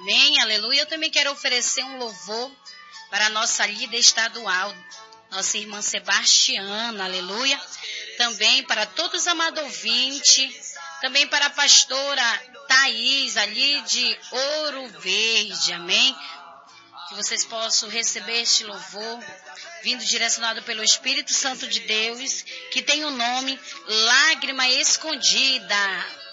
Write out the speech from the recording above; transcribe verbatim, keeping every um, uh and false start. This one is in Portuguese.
Amém, aleluia. Eu também quero oferecer um louvor para a nossa líder estadual, nossa irmã Sebastiana, aleluia. Também para todos os amados ouvintes, também para a pastora Thaís, ali de Ouro Verde, amém. Que vocês possam receber este louvor, vindo direcionado pelo Espírito Santo de Deus, que tem o nome Lágrima Escondida.